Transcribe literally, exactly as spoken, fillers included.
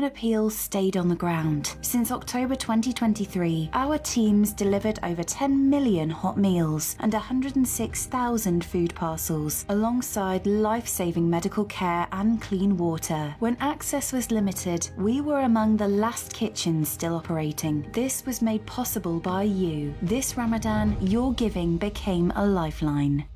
human appeal stayed on the ground. Since October twenty twenty-three, our teams delivered over ten million hot meals and one hundred six thousand food parcels, alongside life-saving medical care and clean water. When access was limited, we were among the last kitchens still operating. This was made possible by you. This Ramadan, your giving became a lifeline.